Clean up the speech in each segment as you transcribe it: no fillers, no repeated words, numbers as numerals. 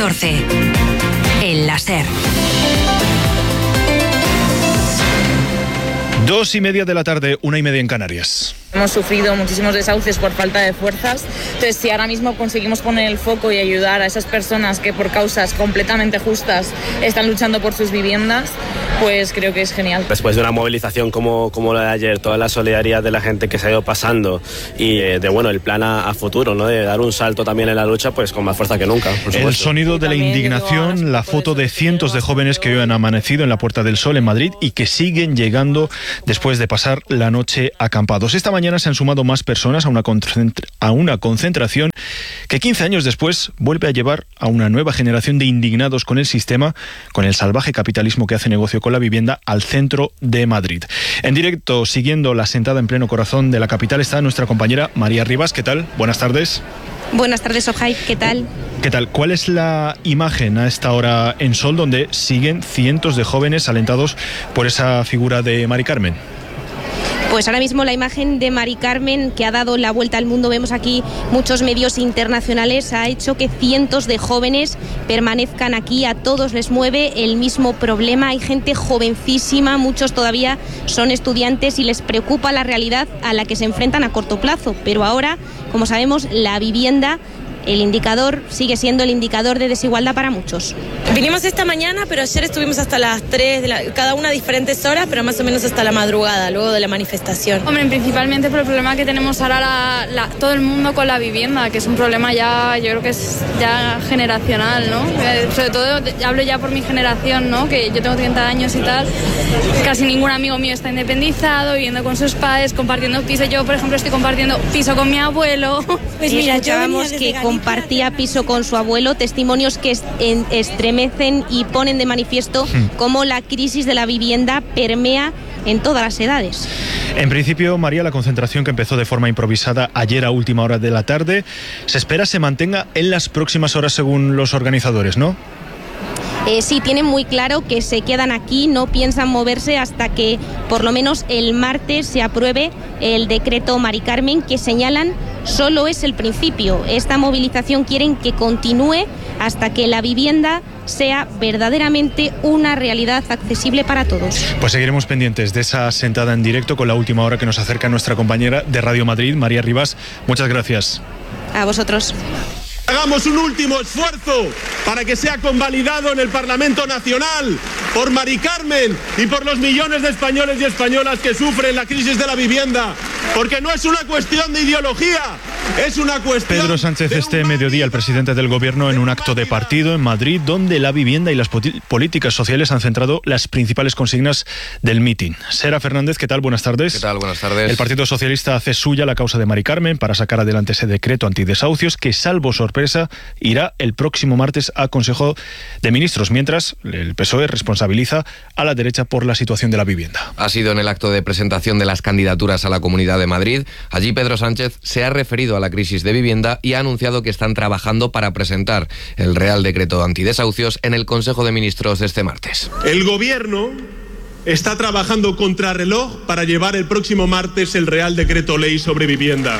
14. El láser. 2:30 de la tarde, 1:30 en Canarias. Hemos sufrido muchísimos desahucios por falta de fuerzas, entonces si ahora mismo conseguimos poner el foco y ayudar a esas personas que por causas completamente justas están luchando por sus viviendas, pues creo que es genial. Después de una movilización como la de ayer, toda la solidaridad de la gente que se ha ido pasando y el plan a futuro, ¿no? De dar un salto también en la lucha, pues con más fuerza que nunca, por supuesto. El sonido de la indignación, la foto de cientos de jóvenes que hoy han amanecido en la Puerta del Sol en Madrid y que siguen llegando después de pasar la noche acampados. Esta mañana se han sumado más personas a una concentración que 15 años después vuelve a llevar a una nueva generación de indignados con el sistema, con el salvaje capitalismo que hace negocio con la vivienda, al centro de Madrid. En directo, siguiendo la sentada en pleno corazón de la capital, está nuestra compañera María Rivas. ¿Qué tal? Buenas tardes. Buenas tardes, Ojai. ¿Qué tal? ¿Qué tal? ¿Cuál es la imagen a esta hora en Sol donde siguen cientos de jóvenes alentados por esa figura de Mari Carmen? Pues ahora mismo la imagen de Mari Carmen, que ha dado la vuelta al mundo, vemos aquí muchos medios internacionales, ha hecho que cientos de jóvenes permanezcan aquí. A todos les mueve el mismo problema. Hay gente jovencísima, muchos todavía son estudiantes y les preocupa la realidad a la que se enfrentan a corto plazo. Pero ahora, como sabemos, la vivienda, el indicador sigue siendo el indicador de desigualdad para muchos. Vinimos esta mañana, pero ayer estuvimos hasta las 3, cada una a diferentes horas, pero más o menos hasta la madrugada, luego de la manifestación. Hombre, principalmente por el problema que tenemos ahora todo el mundo con la vivienda, que es un problema ya, yo creo que es ya generacional, ¿no? Sobre todo, hablo ya por mi generación, ¿no? Que yo tengo 30 años y tal, casi ningún amigo mío está independizado, viviendo con sus padres, compartiendo piso. Yo, por ejemplo, estoy compartiendo piso con mi abuelo. Pues mira, escuchábamos que compartía piso con su abuelo, testimonios que estremecen y ponen de manifiesto cómo la crisis de la vivienda permea en todas las edades. En principio, María, la concentración que empezó de forma improvisada ayer a última hora de la tarde, se espera se mantenga en las próximas horas según los organizadores, ¿no? Sí, tienen muy claro que se quedan aquí, no piensan moverse hasta que por lo menos el martes se apruebe el decreto Mari Carmen, que señalan solo es el principio. Esta movilización quieren que continúe hasta que la vivienda sea verdaderamente una realidad accesible para todos. Pues seguiremos pendientes de esa sentada en directo con la última hora que nos acerca nuestra compañera de Radio Madrid, María Rivas. Muchas gracias. A vosotros. Hagamos un último esfuerzo para que sea convalidado en el Parlamento Nacional por Mari Carmen y por los millones de españoles y españolas que sufren la crisis de la vivienda, porque no es una cuestión de ideología, es una cuestión... Pedro Sánchez este mediodía, el presidente del Gobierno, en un acto de partido en Madrid, donde la vivienda y las políticas sociales han centrado las principales consignas del mitin. Sara Fernández, ¿qué tal? Buenas tardes. ¿Qué tal? Buenas tardes. El Partido Socialista hace suya la causa de Mari Carmen para sacar adelante ese decreto antidesahucios que, salvo sorpresa, irá el próximo martes a Consejo de Ministros, mientras el PSOE responsabiliza a la derecha por la situación de la vivienda. Ha sido en el acto de presentación de las candidaturas a la Comunidad de Madrid. Allí Pedro Sánchez se ha referido a la crisis de vivienda y ha anunciado que están trabajando para presentar el Real Decreto antidesahucios en el Consejo de Ministros de este martes. El Gobierno está trabajando contrarreloj para llevar el próximo martes el Real Decreto Ley sobre vivienda.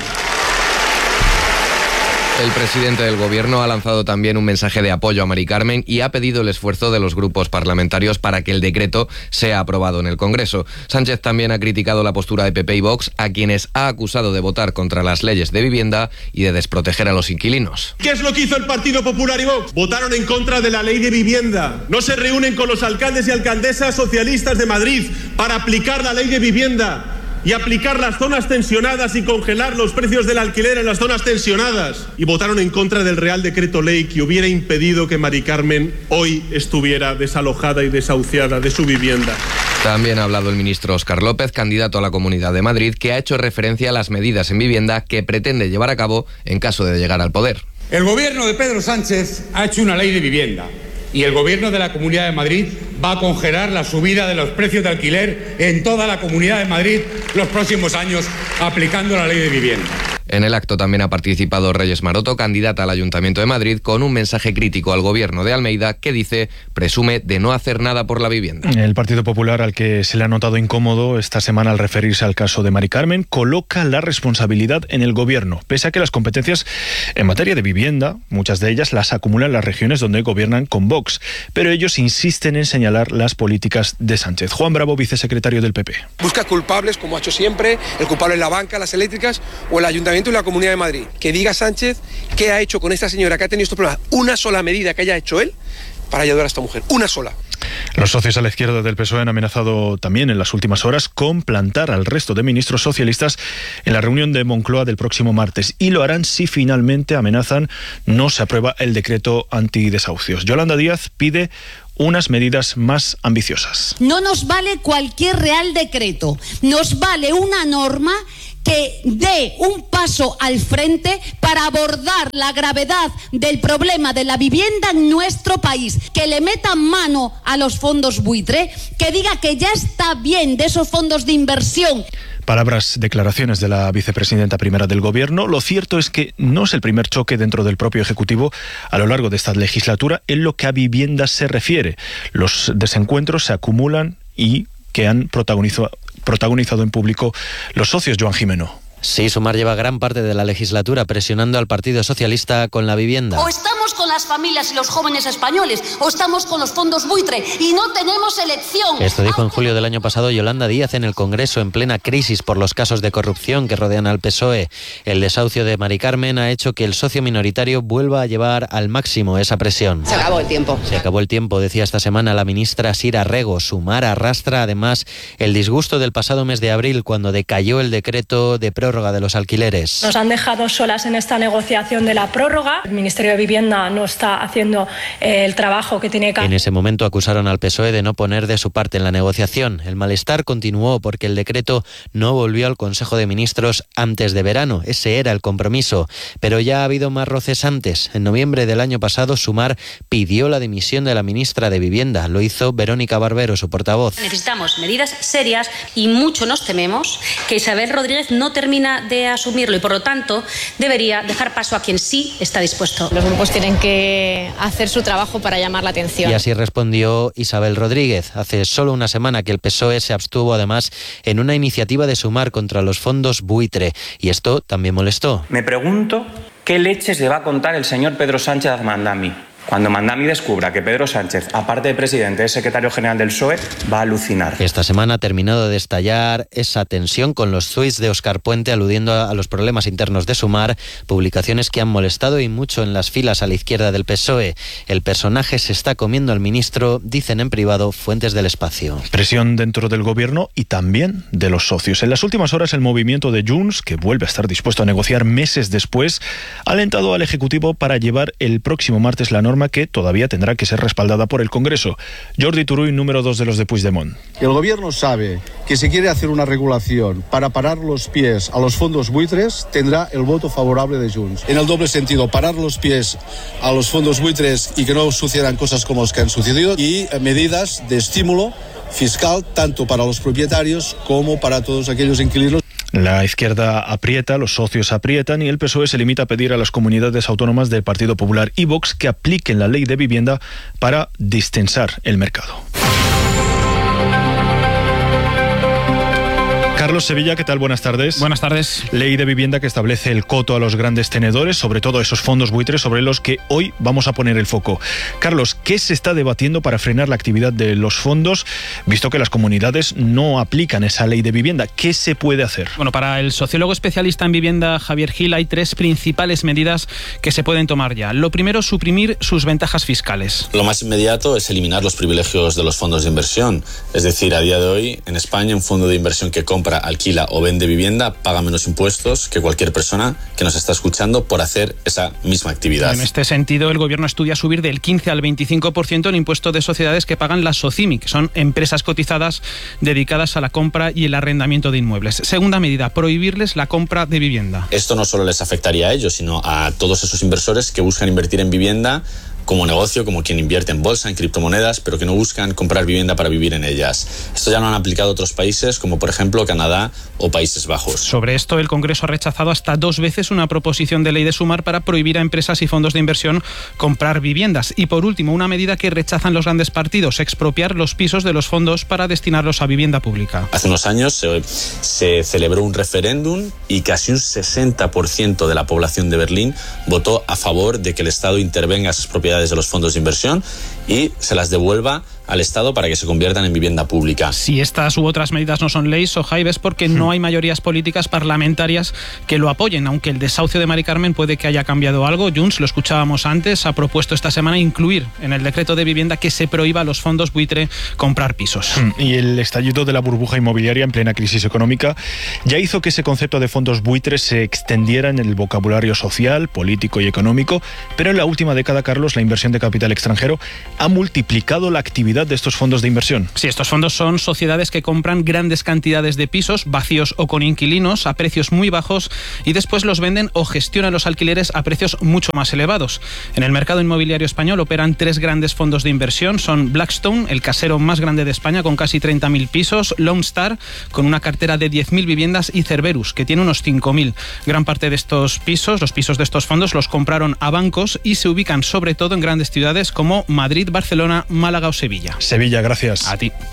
El presidente del Gobierno ha lanzado también un mensaje de apoyo a Mari Carmen y ha pedido el esfuerzo de los grupos parlamentarios para que el decreto sea aprobado en el Congreso. Sánchez también ha criticado la postura de PP y Vox, a quienes ha acusado de votar contra las leyes de vivienda y de desproteger a los inquilinos. ¿Qué es lo que hizo el Partido Popular y Vox? Votaron en contra de la ley de vivienda. No se reúnen con los alcaldes y alcaldesas socialistas de Madrid para aplicar la ley de vivienda y aplicar las zonas tensionadas y congelar los precios del alquiler en las zonas tensionadas. Y votaron en contra del Real Decreto Ley que hubiera impedido que Mari Carmen hoy estuviera desalojada y desahuciada de su vivienda. También ha hablado el ministro Óscar López, candidato a la Comunidad de Madrid, que ha hecho referencia a las medidas en vivienda que pretende llevar a cabo en caso de llegar al poder. El gobierno de Pedro Sánchez ha hecho una ley de vivienda y el gobierno de la Comunidad de Madrid va a congelar la subida de los precios de alquiler en toda la Comunidad de Madrid los próximos años, aplicando la ley de vivienda. En el acto también ha participado Reyes Maroto, candidata al Ayuntamiento de Madrid, con un mensaje crítico al gobierno de Almeida que dice presume de no hacer nada por la vivienda. El Partido Popular, al que se le ha notado incómodo esta semana al referirse al caso de Mari Carmen, coloca la responsabilidad en el gobierno, pese a que las competencias en materia de vivienda, muchas de ellas las acumulan las regiones donde gobiernan con Vox, pero ellos insisten en señalar las políticas de Sánchez. Juan Bravo, vicesecretario del PP. Busca culpables, como ha hecho siempre, el culpable es la banca, las eléctricas o el Ayuntamiento y la Comunidad de Madrid. Que diga Sánchez qué ha hecho con esta señora que ha tenido estos problemas. Una sola medida que haya hecho él para ayudar a esta mujer. Una sola. Los socios a la izquierda del PSOE han amenazado también en las últimas horas con plantar al resto de ministros socialistas en la reunión de Moncloa del próximo martes, y lo harán si finalmente, amenazan, no se aprueba el decreto antidesahucios. Yolanda Díaz pide unas medidas más ambiciosas. No nos vale cualquier real decreto, nos vale una norma que dé un paso al frente para abordar la gravedad del problema de la vivienda en nuestro país, que le metan mano a los fondos buitre, que diga que ya está bien de esos fondos de inversión. Palabras, declaraciones de la vicepresidenta primera del Gobierno. Lo cierto es que no es el primer choque dentro del propio Ejecutivo a lo largo de esta legislatura en lo que a vivienda se refiere. Los desencuentros se acumulan y que han protagonizado en público los socios. Joan Jimeno. Sí, Sumar lleva gran parte de la legislatura presionando al Partido Socialista con la vivienda. O estamos con las familias y los jóvenes españoles, o estamos con los fondos buitre, y no tenemos elección. Esto dijo en julio del año pasado Yolanda Díaz en el Congreso, en plena crisis por los casos de corrupción que rodean al PSOE. El desahucio de Mari Carmen ha hecho que el socio minoritario vuelva a llevar al máximo esa presión. Se acabó el tiempo. Se acabó el tiempo, decía esta semana la ministra Sira Rego. Sumar arrastra además el disgusto del pasado mes de abril, cuando decayó el decreto de prórroga de los alquileres. Nos han dejado solas en esta negociación de la prórroga. El Ministerio de Vivienda no está haciendo el trabajo que tiene que hacer. En ese momento acusaron al PSOE de no poner de su parte en la negociación. El malestar continuó porque el decreto no volvió al Consejo de Ministros antes de verano. Ese era el compromiso. Pero ya ha habido más roces antes. En noviembre del año pasado, Sumar pidió la dimisión de la ministra de Vivienda. Lo hizo Verónica Barbero, su portavoz. Necesitamos medidas serias y mucho nos tememos que Isabel Rodríguez no termina de asumirlo y por lo tanto debería dejar paso a quien sí está dispuesto. Los grupos tienen que hacer su trabajo para llamar la atención. Y así respondió Isabel Rodríguez. Hace solo una semana que el PSOE se abstuvo además en una iniciativa de Sumar contra los fondos buitre, y esto también molestó. Me pregunto qué leches le va a contar el señor Pedro Sánchez a Mandami. Cuando Mandami descubra que Pedro Sánchez, aparte de presidente, es secretario general del PSOE, va a alucinar. Esta semana ha terminado de estallar esa tensión con los tuits de Óscar Puente aludiendo a los problemas internos de Sumar, publicaciones que han molestado y mucho en las filas a la izquierda del PSOE. El personaje se está comiendo al ministro, dicen en privado fuentes del espacio. Presión dentro del gobierno y también de los socios. En las últimas horas, el movimiento de Junts, que vuelve a estar dispuesto a negociar meses después, ha alentado al Ejecutivo para llevar el próximo martes la norma que todavía tendrá que ser respaldada por el Congreso. Jordi Turull, número 2 de los de Puigdemont. El gobierno sabe que si quiere hacer una regulación para parar los pies a los fondos buitres, tendrá el voto favorable de Junts. En el doble sentido, parar los pies a los fondos buitres y que no sucedan cosas como las que han sucedido, y medidas de estímulo fiscal tanto para los propietarios como para todos aquellos inquilinos. La izquierda aprieta, los socios aprietan y el PSOE se limita a pedir a las comunidades autónomas del Partido Popular y Vox que apliquen la ley de vivienda para distensar el mercado. Carlos Sevilla, ¿qué tal? Buenas tardes. Buenas tardes. Ley de vivienda que establece el coto a los grandes tenedores, sobre todo esos fondos buitres sobre los que hoy vamos a poner el foco. Carlos, ¿qué se está debatiendo para frenar la actividad de los fondos, visto que las comunidades no aplican esa ley de vivienda? ¿Qué se puede hacer? Bueno, para el sociólogo especialista en vivienda Javier Gil hay 3 principales medidas que se pueden tomar ya. Lo primero, suprimir sus ventajas fiscales. Lo más inmediato es eliminar los privilegios de los fondos de inversión. Es decir, a día de hoy, en España, un fondo de inversión que compra, alquila o vende vivienda paga menos impuestos que cualquier persona que nos está escuchando por hacer esa misma actividad. En este sentido, el gobierno estudia subir del 15 al 25% el impuesto de sociedades que pagan las SOCIMI, que son empresas cotizadas dedicadas a la compra y el arrendamiento de inmuebles. Segunda medida, prohibirles la compra de vivienda. Esto no solo les afectaría a ellos, sino a todos esos inversores que buscan invertir en vivienda como negocio, como quien invierte en bolsa, en criptomonedas, pero que no buscan comprar vivienda para vivir en ellas. Esto ya lo han aplicado otros países, como por ejemplo Canadá o Países Bajos. Sobre esto, el Congreso ha rechazado hasta 2 veces una proposición de ley de Sumar para prohibir a empresas y fondos de inversión comprar viviendas. Y por último, una medida que rechazan los grandes partidos: expropiar los pisos de los fondos para destinarlos a vivienda pública. Hace unos años se celebró un referéndum y casi un 60% de la población de Berlín votó a favor de que el Estado intervenga en esas propiedades de los fondos de inversión y se las devuelva al Estado para que se conviertan en vivienda pública. Si estas u otras medidas no son leyes, Sohaib, es porque no hay mayorías políticas parlamentarias que lo apoyen, aunque el desahucio de Mari Carmen puede que haya cambiado algo. Junts, lo escuchábamos antes, ha propuesto esta semana incluir en el decreto de vivienda que se prohíba a los fondos buitre comprar pisos. Y el estallido de la burbuja inmobiliaria en plena crisis económica ya hizo que ese concepto de fondos buitres se extendiera en el vocabulario social, político y económico, pero en la última década, Carlos, la inversión de capital extranjero ha multiplicado la actividad de estos fondos de inversión. Sí, estos fondos son sociedades que compran grandes cantidades de pisos, vacíos o con inquilinos, a precios muy bajos y después los venden o gestionan los alquileres a precios mucho más elevados. En el mercado inmobiliario español operan 3 grandes fondos de inversión. Son Blackstone, el casero más grande de España con casi 30.000 pisos, Lone Star, con una cartera de 10.000 viviendas, y Cerberus, que tiene unos 5.000. Gran parte de estos pisos, los pisos de estos fondos, los compraron a bancos y se ubican sobre todo en grandes ciudades como Madrid, Barcelona, Málaga o Sevilla. Sevilla, gracias. A ti.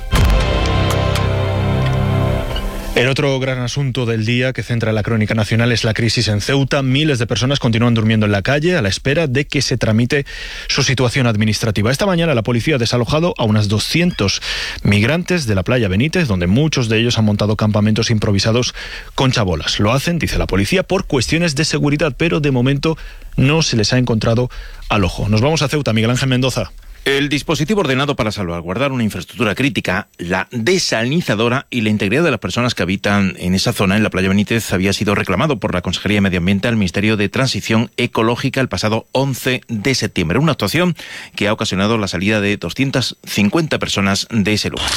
El otro gran asunto del día que centra la crónica nacional es la crisis en Ceuta. Miles de personas continúan durmiendo en la calle a la espera de que se tramite su situación administrativa. Esta mañana la policía ha desalojado a unos 200 migrantes de la playa Benítez, donde muchos de ellos han montado campamentos improvisados con chabolas. Lo hacen, dice la policía, por cuestiones de seguridad, pero de momento no se les ha encontrado al ojo. Nos vamos a Ceuta, Miguel Ángel Mendoza. El dispositivo ordenado para salvaguardar una infraestructura crítica, la desalinizadora y la integridad de las personas que habitan en esa zona, en la playa Benítez, había sido reclamado por la Consejería de Medio Ambiente al Ministerio de Transición Ecológica el pasado 11 de septiembre. Una actuación que ha ocasionado la salida de 250 personas de ese lugar.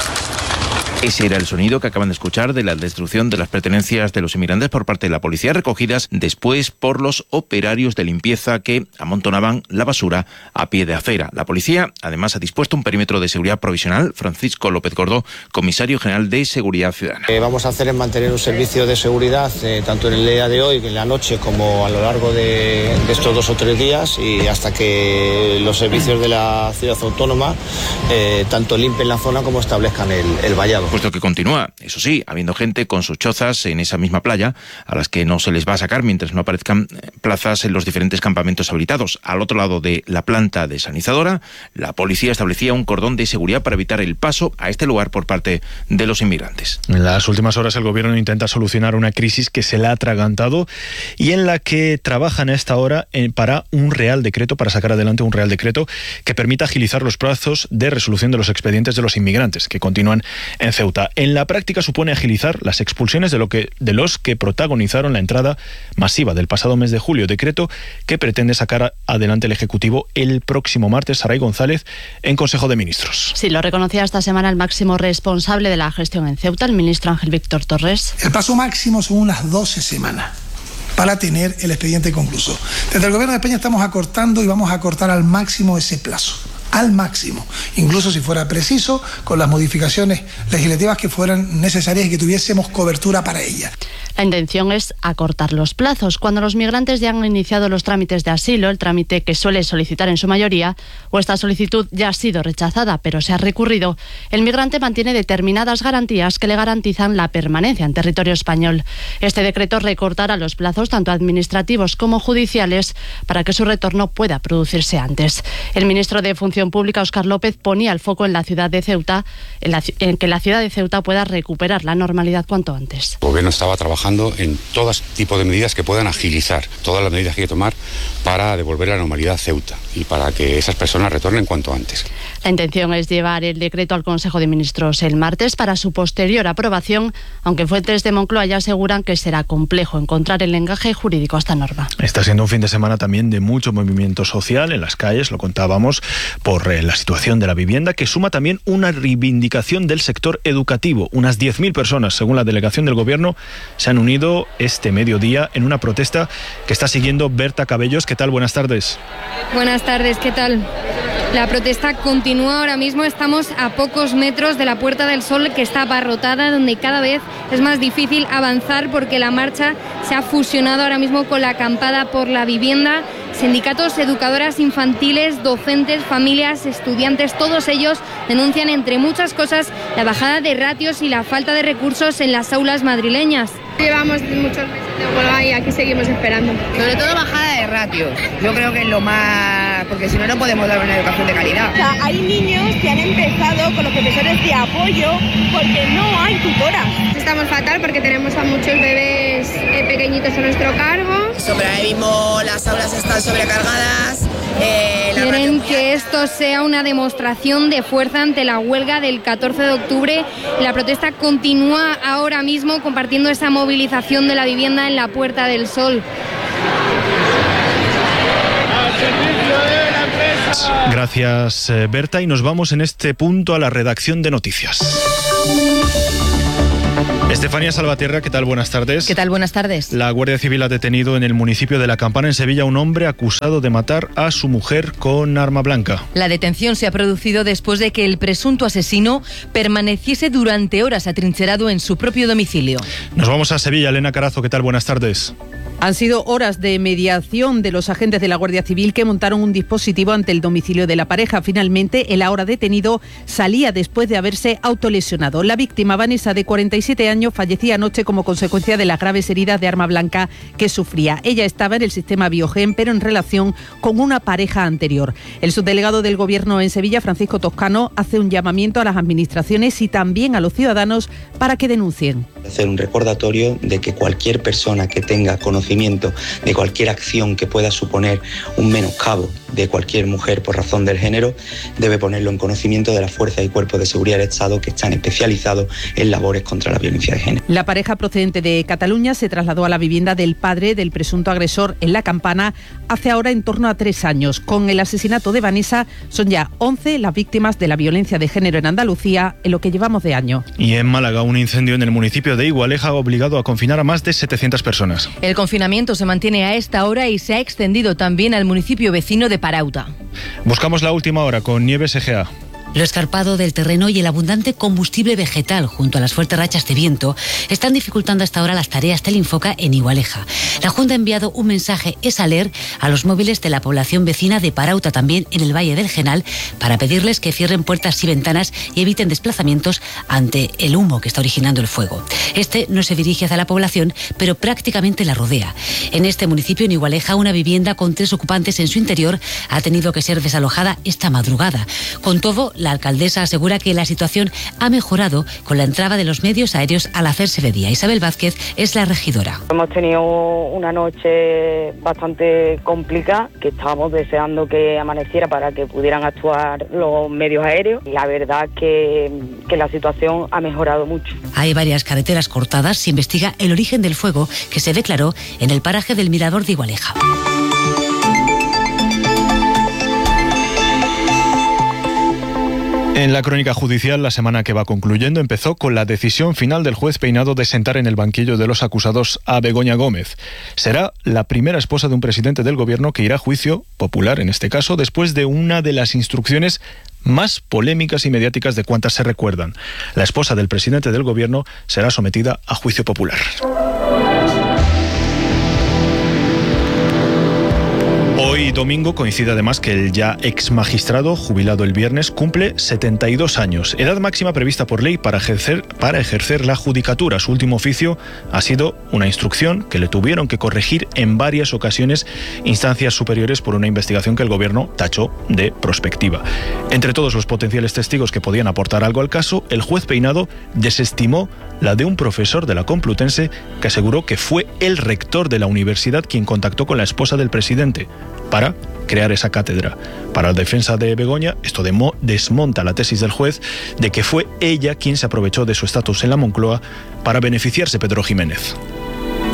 Ese era el sonido que acaban de escuchar de la destrucción de las pertenencias de los inmigrantes por parte de la policía, recogidas después por los operarios de limpieza que amontonaban la basura a pie de acera. La policía, además, ha dispuesto un perímetro de seguridad provisional. Francisco López Gordó, comisario general de Seguridad Ciudadana. Vamos a hacer es mantener un servicio de seguridad tanto en el día de hoy, en la noche, como a lo largo de estos 2 o 3 días, y hasta que los servicios de la ciudad autónoma tanto limpien la zona como establezcan el vallado. Puesto que continúa, eso sí, habiendo gente con sus chozas en esa misma playa, a las que no se les va a sacar mientras no aparezcan plazas en los diferentes campamentos habilitados. Al otro lado de la planta desalinizadora, la policía establecía un cordón de seguridad para evitar el paso a este lugar por parte de los inmigrantes. En las últimas horas el gobierno intenta solucionar una crisis que se le ha atragantado y en la que trabajan a esta hora para un real decreto, para sacar adelante un real decreto que permita agilizar los plazos de resolución de los expedientes de los inmigrantes que continúan en Ceuta. En la práctica supone agilizar las expulsiones de los que protagonizaron la entrada masiva del pasado mes de julio, decreto que pretende sacar adelante el Ejecutivo el próximo martes. Saray González, en Consejo de Ministros. Sí, lo reconocía esta semana el máximo responsable de la gestión en Ceuta, el ministro Ángel Víctor Torres. El plazo máximo son unas 12 semanas para tener el expediente concluso. Desde el Gobierno de España estamos acortando y vamos a acortar al máximo ese plazo. Al máximo, incluso si fuera preciso, con las modificaciones legislativas que fueran necesarias y que tuviésemos cobertura para ellas. La intención es acortar los plazos. Cuando los migrantes ya han iniciado los trámites de asilo, el trámite que suele solicitar en su mayoría, o esta solicitud ya ha sido rechazada pero se ha recurrido, el migrante mantiene determinadas garantías que le garantizan la permanencia en territorio español. Este decreto recortará los plazos tanto administrativos como judiciales para que su retorno pueda producirse antes. El ministro de Función Pública, Óscar López, ponía el foco en la ciudad de Ceuta, en que la ciudad de Ceuta pueda recuperar la normalidad cuanto antes. El gobierno estaba trabajando en todo tipo de medidas que puedan agilizar todas las medidas que hay que tomar para devolver la normalidad a Ceuta y para que esas personas retornen cuanto antes. La intención es llevar el decreto al Consejo de Ministros el martes para su posterior aprobación, aunque fuentes de Moncloa ya aseguran que será complejo encontrar el encaje jurídico a esta norma. Está siendo un fin de semana también de mucho movimiento social en las calles, lo contábamos, por la situación de la vivienda, que suma también una reivindicación del sector educativo. Unas 10.000 personas, según la delegación del Gobierno, se han unido este mediodía en una protesta que está siguiendo Berta Cabellos. ¿Qué tal? Buenas tardes. Buenas tardes, ¿qué tal? La protesta continúa ahora mismo. Estamos a pocos metros de la Puerta del Sol, que está abarrotada, donde cada vez es más difícil avanzar porque la marcha se ha fusionado ahora mismo con la acampada por la vivienda. Sindicatos, educadoras infantiles, docentes, familias, estudiantes, todos ellos denuncian, entre muchas cosas, la bajada de ratios y la falta de recursos en las aulas madrileñas. Llevamos muchos meses de huelga y aquí seguimos esperando. Sobre todo bajada de ratios. Yo creo que es lo más... porque si no, no podemos dar una educación de calidad. O sea, hay niños que han empezado con los profesores de apoyo porque no hay tutoras. Estamos fatal porque tenemos a muchos bebés pequeñitos a nuestro cargo. Ahora mismo las aulas están sobrecargadas. Quieren que esto sea una demostración de fuerza ante la huelga del 14 de octubre. La protesta continúa ahora mismo, compartiendo esa movilización de la vivienda en la Puerta del Sol. Gracias, Berta, y nos vamos en este punto a la redacción de noticias. Estefanía Salvatierra, ¿qué tal? Buenas tardes. ¿Qué tal? Buenas tardes. La Guardia Civil ha detenido en el municipio de La Campana, en Sevilla, a un hombre acusado de matar a su mujer con arma blanca. La detención se ha producido después de que el presunto asesino permaneciese durante horas atrincherado en su propio domicilio. Nos vamos a Sevilla. Elena Carazo, ¿qué tal? Buenas tardes. Han sido horas de mediación de los agentes de la Guardia Civil que montaron un dispositivo ante el domicilio de la pareja. Finalmente, el ahora detenido salía después de haberse autolesionado. La víctima, Vanessa, de 47 años, fallecía anoche como consecuencia de las graves heridas de arma blanca que sufría. Ella estaba en el sistema Biogen, pero en relación con una pareja anterior. El subdelegado del Gobierno en Sevilla, Francisco Toscano, hace un llamamiento a las administraciones y también a los ciudadanos para que denuncien. Hacer un recordatorio de que cualquier persona que tenga conocimiento de cualquier acción que pueda suponer un menoscabo de cualquier mujer por razón del género debe ponerlo en conocimiento de las fuerzas y cuerpos de seguridad del Estado que están especializados en labores contra la violencia de género. La pareja procedente de Cataluña se trasladó a la vivienda del padre del presunto agresor en La Campana hace ahora en torno a 3 años. Con el asesinato de Vanessa son ya 11 las víctimas de la violencia de género en Andalucía en lo que llevamos de año. Y en Málaga, un incendio en el municipio de Igualeja ha obligado a confinar a más de 700 personas. El confinamiento se mantiene a esta hora y se ha extendido también al municipio vecino de Parauta. Buscamos la última hora con Nieves Egea. Lo escarpado del terreno y el abundante combustible vegetal junto a las fuertes rachas de viento están dificultando hasta ahora las tareas del Infoca en Igualeja. La Junta ha enviado un mensaje ESALER a los móviles de la población vecina de Parauta, también en el Valle del Genal, para pedirles que cierren puertas y ventanas y eviten desplazamientos ante el humo que está originando el fuego. Este no se dirige hacia la población, pero prácticamente la rodea. En este municipio, en Igualeja, una vivienda con 3 ocupantes en su interior ha tenido que ser desalojada esta madrugada. Con todo, la alcaldesa asegura que la situación ha mejorado con la entrada de los medios aéreos al hacerse de día. Isabel Vázquez es la regidora. Hemos tenido una noche bastante complicada, que estábamos deseando que amaneciera para que pudieran actuar los medios aéreos. La verdad que la situación ha mejorado mucho. Hay varias carreteras cortadas. Se investiga el origen del fuego que se declaró en el paraje del Mirador de Igualeja. En la crónica judicial, la semana que va concluyendo empezó con la decisión final del juez Peinado de sentar en el banquillo de los acusados a Begoña Gómez. Será la primera esposa de un presidente del gobierno que irá a juicio popular, en este caso, después de una de las instrucciones más polémicas y mediáticas de cuantas se recuerdan. La esposa del presidente del gobierno será sometida a juicio popular. Hoy domingo coincide además que el ya ex magistrado, jubilado el viernes, cumple 72 años, edad máxima prevista por ley para ejercer la judicatura. Su último oficio ha sido una instrucción que le tuvieron que corregir en varias ocasiones instancias superiores por una investigación que el gobierno tachó de prospectiva. Entre todos los potenciales testigos que podían aportar algo al caso, el juez Peinado desestimó la de un profesor de la Complutense que aseguró que fue el rector de la universidad quien contactó con la esposa del presidente para crear esa cátedra. Para la defensa de Begoña, esto desmonta la tesis del juez de que fue ella quien se aprovechó de su estatus en la Moncloa para beneficiarse Pedro Jiménez.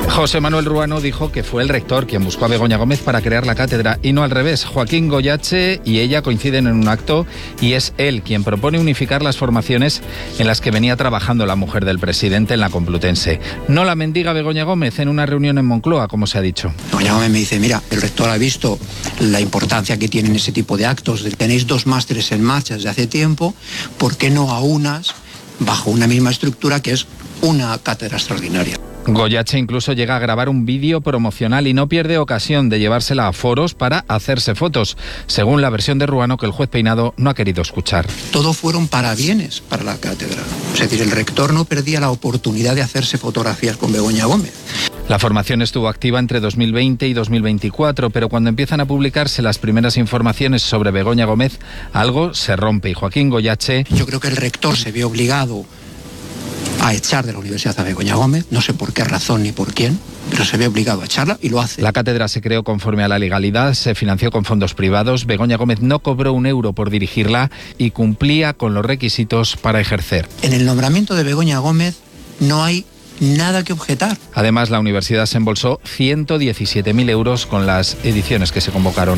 José Manuel Ruano dijo que fue el rector quien buscó a Begoña Gómez para crear la cátedra y no al revés. Joaquín Goyache y ella coinciden en un acto y es él quien propone unificar las formaciones en las que venía trabajando la mujer del presidente en la Complutense. No la mendiga Begoña Gómez en una reunión en Moncloa, como se ha dicho. Begoña Gómez me dice, mira, el rector ha visto la importancia que tienen ese tipo de actos, tenéis 2 másteres en marcha desde hace tiempo, ¿por qué no a unas bajo una misma estructura que es una cátedra extraordinaria? Goyache incluso llega a grabar un vídeo promocional y no pierde ocasión de llevársela a foros para hacerse fotos, según la versión de Ruano que el juez Peinado no ha querido escuchar. Todo fueron parabienes para la cátedra. Es decir, el rector no perdía la oportunidad de hacerse fotografías con Begoña Gómez. La formación estuvo activa entre 2020 y 2024, pero cuando empiezan a publicarse las primeras informaciones sobre Begoña Gómez, algo se rompe y Joaquín Goyache... Yo creo que el rector se ve obligado a echar de la universidad a Begoña Gómez, no sé por qué razón ni por quién, pero se ve obligado a echarla y lo hace. La cátedra se creó conforme a la legalidad, se financió con fondos privados, Begoña Gómez no cobró un euro por dirigirla y cumplía con los requisitos para ejercer. En el nombramiento de Begoña Gómez no hay nada que objetar. Además, la universidad se embolsó 117.000 euros con las ediciones que se convocaron.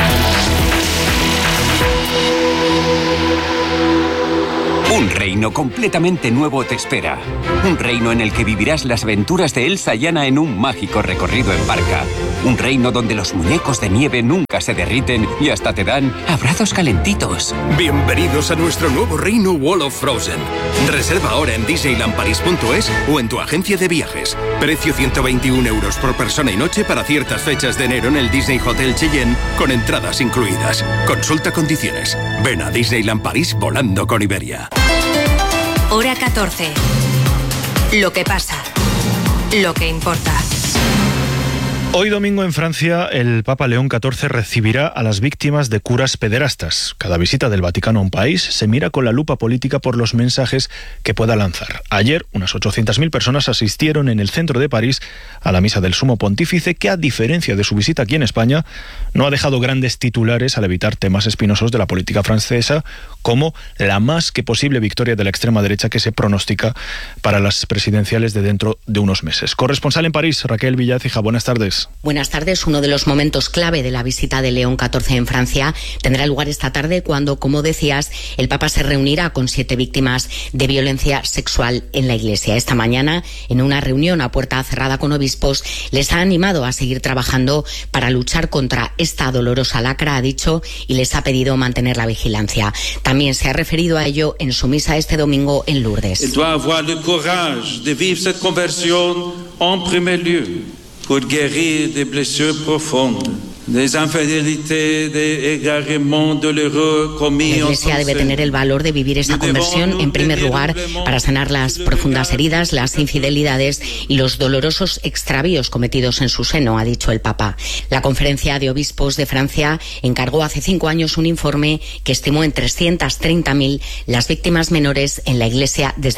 Un reino completamente nuevo te espera. Un reino en el que vivirás las aventuras de Elsa y Anna en un mágico recorrido en barca. Un reino donde los muñecos de nieve nunca se derriten y hasta te dan abrazos calentitos. Bienvenidos a nuestro nuevo reino Wall of Frozen. Reserva ahora en disneylandparis.es o en tu agencia de viajes. Precio 121 euros por persona y noche para ciertas fechas de enero en el Disney Hotel Cheyenne con entradas incluidas. Consulta condiciones. Ven a Disneyland París volando con Iberia. Hora 14. Lo que pasa. Lo que importa. Hoy domingo en Francia, el Papa León XIV recibirá a las víctimas de curas pederastas. Cada visita del Vaticano a un país se mira con la lupa política por los mensajes que pueda lanzar. Ayer, unas 800.000 personas asistieron en el centro de París a la misa del Sumo Pontífice, que a diferencia de su visita aquí en España, no ha dejado grandes titulares al evitar temas espinosos de la política francesa, como la más que posible victoria de la extrema derecha que se pronostica para las presidenciales de dentro de unos meses. Corresponsal en París, Raquel Villacija, buenas tardes. Buenas tardes. Uno de los momentos clave de la visita de León XIV en Francia tendrá lugar esta tarde cuando, como decías, el Papa se reunirá con 7 víctimas de violencia sexual en la Iglesia. Esta mañana, en una reunión a puerta cerrada con obispos, les ha animado a seguir trabajando para luchar contra esta dolorosa lacra, ha dicho, y les ha pedido mantener la vigilancia. También se ha referido a ello en su misa este domingo en Lourdes. Il doit avoir le courage de vivre cette conversion en primer lieu, pour guérir des blessures profondes, des infidélités, des égarements douloureux commis en La Iglesia debe tener el valor de vivir esa conversión en primer lugar para sanar las profundas heridas, las infidelidades y los dolorosos extravíos cometidos en su seno, ha dicho el Papa. La Conferencia de Obispos de Francia encargó hace 5 años un informe que estimó en 330.000 las víctimas menores en la Iglesia desde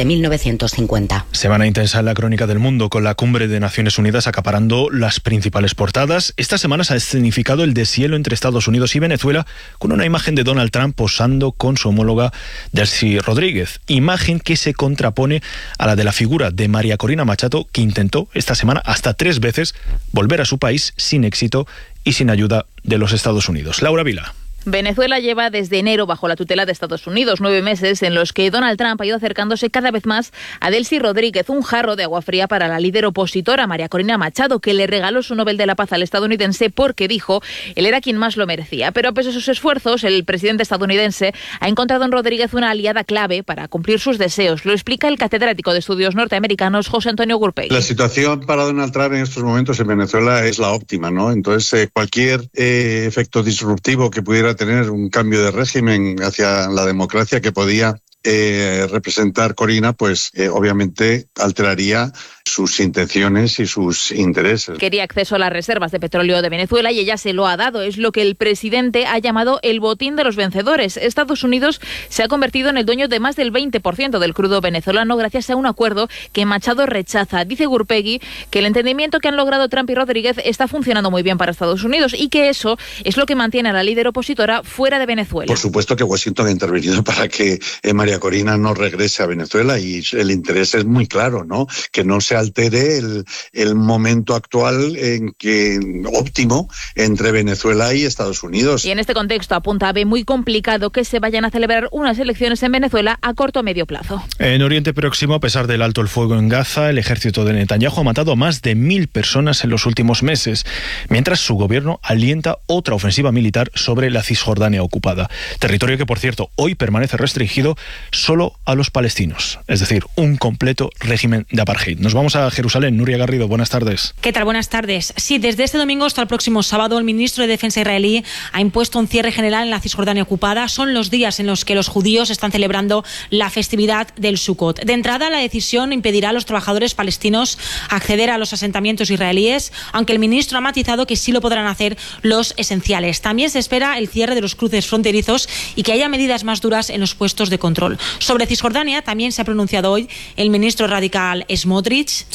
1950. Semana intensa en la crónica del mundo, con la cumbre de Naciones Unidas acaparando las principales portadas. Esta semana se ha escenificado el deshielo entre Estados Unidos y Venezuela con una imagen de Donald Trump posando con su homóloga Delcy Rodríguez, imagen que se contrapone a la de la figura de María Corina Machado, que intentó esta semana hasta 3 veces volver a su país sin éxito y sin ayuda de los Estados Unidos. Laura Vila. Venezuela lleva desde enero bajo la tutela de Estados Unidos, 9 meses en los que Donald Trump ha ido acercándose cada vez más a Delcy Rodríguez, un jarro de agua fría para la líder opositora María Corina Machado, que le regaló su Nobel de la Paz al estadounidense porque, dijo, él era quien más lo merecía. Pero pese a sus esfuerzos, el presidente estadounidense ha encontrado en Rodríguez una aliada clave para cumplir sus deseos. Lo explica el catedrático de estudios norteamericanos José Antonio Gurpey. La situación para Donald Trump en estos momentos en Venezuela es la óptima, ¿no? Entonces, cualquier efecto disruptivo que pudiera tener un cambio de régimen hacia la democracia que podía representar Corina, pues obviamente alteraría sus intenciones y sus intereses. Quería acceso a las reservas de petróleo de Venezuela y ella se lo ha dado. Es lo que el presidente ha llamado el botín de los vencedores. Estados Unidos se ha convertido en el dueño de más del 20% del crudo venezolano gracias a un acuerdo que Machado rechaza. Dice Gurpegui que el entendimiento que han logrado Trump y Rodríguez está funcionando muy bien para Estados Unidos y que eso es lo que mantiene a la líder opositora fuera de Venezuela. Por supuesto que Washington ha intervenido para que María Corina no regrese a Venezuela y el interés es muy claro, ¿no? Que no se altere el momento actual óptimo entre Venezuela y Estados Unidos. Y en este contexto apunta Abe muy complicado que se vayan a celebrar unas elecciones en Venezuela a corto o medio plazo. En Oriente Próximo, a pesar del alto el fuego en Gaza, el ejército de Netanyahu ha matado a más de 1.000 personas en los últimos meses, mientras su gobierno alienta otra ofensiva militar sobre la Cisjordania ocupada. Territorio que, por cierto, hoy permanece restringido solo a los palestinos, es decir, un completo régimen de apartheid. Nos vamos a Jerusalén. Nuria Garrido, buenas tardes. ¿Qué tal? Buenas tardes. Sí, desde este domingo hasta el próximo sábado, el ministro de Defensa israelí ha impuesto un cierre general en la Cisjordania ocupada. Son los días en los que los judíos están celebrando la festividad del Sukkot. De entrada, la decisión impedirá a los trabajadores palestinos acceder a los asentamientos israelíes, aunque el ministro ha matizado que sí lo podrán hacer los esenciales. También se espera el cierre de los cruces fronterizos y que haya medidas más duras en los puestos de control. Sobre Cisjordania también se ha pronunciado hoy el ministro radical Smotrich.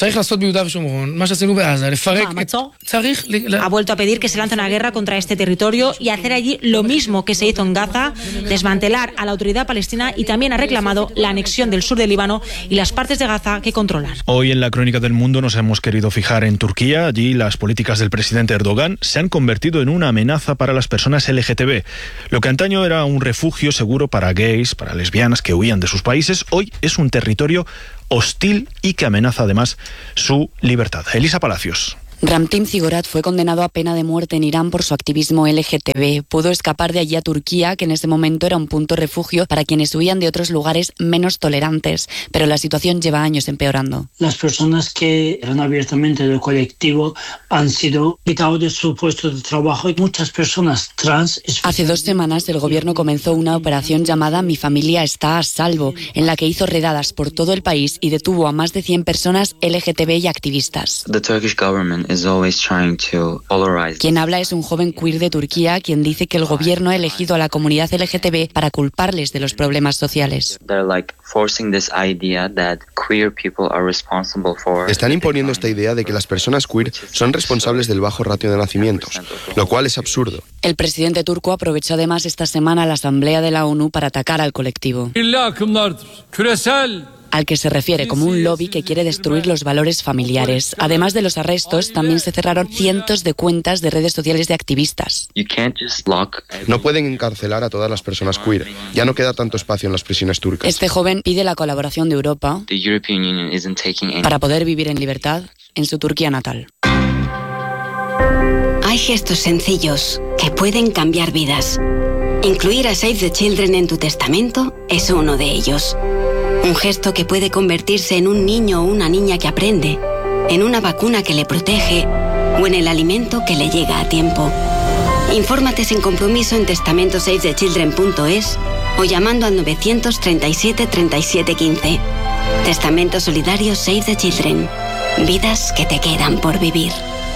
Ha vuelto a pedir que se lance una guerra contra este territorio y hacer allí lo mismo que se hizo en Gaza, desmantelar a la autoridad palestina, y también ha reclamado la anexión del sur del Líbano y las partes de Gaza que controlan. Hoy en la Crónica del Mundo nos hemos querido fijar en Turquía. Allí las políticas del presidente Erdogan se han convertido en una amenaza para las personas LGTB. Lo que antaño era un refugio seguro para gays, para lesbianas que huían de sus países, hoy es un territorio hostil y que amenaza además su libertad. Elisa Palacios. Ramtin Zigorat fue condenado a pena de muerte en Irán por su activismo LGTB. Pudo escapar de allí a Turquía, que en ese momento era un punto refugio para quienes huían de otros lugares menos tolerantes. Pero la situación lleva años empeorando. Las personas que eran abiertamente del colectivo han sido quitados de su puesto de trabajo y muchas personas trans. Hace 2 semanas el gobierno comenzó una operación llamada Mi familia está a salvo, en la que hizo redadas por todo el país y detuvo a más de 100 personas LGTB y activistas. Quien habla es un joven queer de Turquía, quien dice que el gobierno ha elegido a la comunidad LGTB para culparles de los problemas sociales. Están imponiendo esta idea de que las personas queer son responsables del bajo ratio de nacimientos, lo cual es absurdo. El presidente turco aprovechó además esta semana la Asamblea de la ONU para atacar al colectivo, al que se refiere como un lobby que quiere destruir los valores familiares. Además de los arrestos, también se cerraron cientos de cuentas de redes sociales de activistas. No pueden encarcelar a todas las personas queer. Ya no queda tanto espacio en las prisiones turcas. Este joven pide la colaboración de Europa para poder vivir en libertad en su Turquía natal. Hay gestos sencillos que pueden cambiar vidas. Incluir a Save the Children en tu testamento es uno de ellos. Un gesto que puede convertirse en un niño o una niña que aprende, en una vacuna que le protege o en el alimento que le llega a tiempo. Infórmate sin compromiso en testamentosavethechildren.es o llamando al 937 37 15. Testamento solidario Save the Children. Vidas que te quedan por vivir.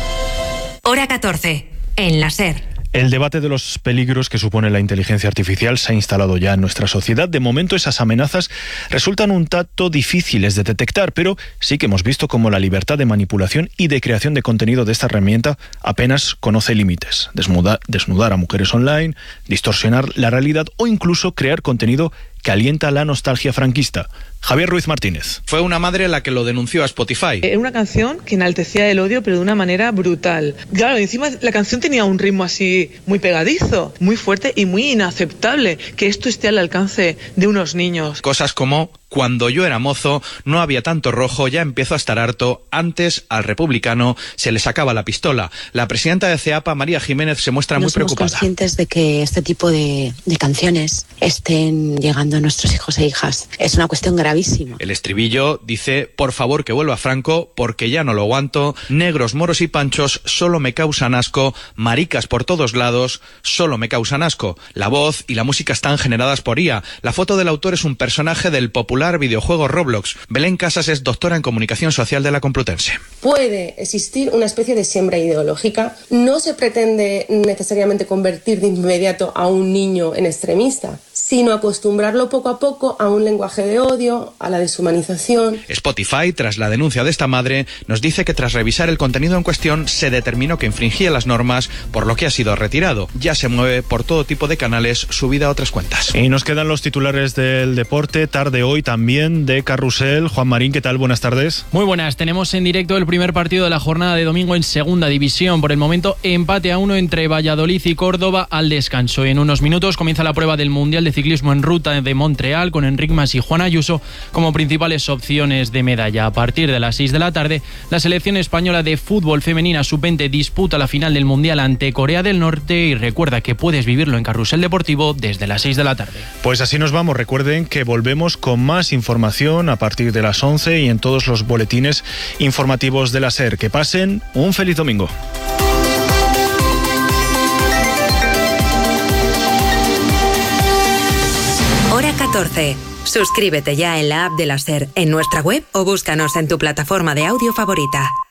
Hora 14, en la SER. El debate de los peligros que supone la inteligencia artificial se ha instalado ya en nuestra sociedad. De momento esas amenazas resultan un tanto difíciles de detectar, pero sí que hemos visto cómo la libertad de manipulación y de creación de contenido de esta herramienta apenas conoce límites. Desnudar a mujeres online, distorsionar la realidad o incluso crear contenido que alienta la nostalgia franquista. Javier Ruiz Martínez. Fue una madre la que lo denunció a Spotify. Era una canción que enaltecía el odio, pero de una manera brutal. Claro, encima la canción tenía un ritmo así muy pegadizo, muy fuerte y muy inaceptable, que esto esté al alcance de unos niños. Cosas como: cuando yo era mozo, no había tanto rojo, ya empiezo a estar harto, antes al republicano se le sacaba la pistola. La presidenta de CEAPA, María Jiménez, se muestra muy preocupada. No somos conscientes de que este tipo de canciones estén llegando a nuestros hijos e hijas. Es una cuestión gravísima. El estribillo dice: por favor que vuelva Franco, porque ya no lo aguanto, negros, moros y panchos solo me causan asco, maricas por todos lados solo me causan asco. La voz y la música están generadas por IA. La foto del autor es un personaje del popular videojuego Roblox. Belén Casas es doctora en comunicación social de la Complutense. Puede existir una especie de siembra ideológica. No se pretende necesariamente convertir de inmediato a un niño en extremista, sino acostumbrarlo poco a poco a un lenguaje de odio, a la deshumanización. Spotify, tras la denuncia de esta madre, nos dice que tras revisar el contenido en cuestión se determinó que infringía las normas, por lo que ha sido retirado. Ya se mueve por todo tipo de canales, subida a otras cuentas. Y nos quedan los titulares del deporte. Tarde hoy también de carrusel. Juan Marín, ¿qué tal? Buenas tardes. Muy buenas, tenemos en directo el primer partido de la jornada de domingo en Segunda División. Por el momento, empate a 1 entre Valladolid y Córdoba al descanso. En unos minutos comienza la prueba del Mundial de Ciclismo en Ruta de Montreal, con Enric Mas y Juan Ayuso como principales opciones de medalla. A partir de las 6 de la tarde, la selección española de fútbol femenina sub-20 disputa la final del Mundial ante Corea del Norte, y recuerda que puedes vivirlo en Carrusel Deportivo desde las 6 de la tarde. Pues así nos vamos. Recuerden que volvemos con más información a partir de las 11 y en todos los boletines informativos de la SER. Que pasen un feliz domingo. Hora 14. Suscríbete ya en la app de la SER, en nuestra web o búscanos en tu plataforma de audio favorita.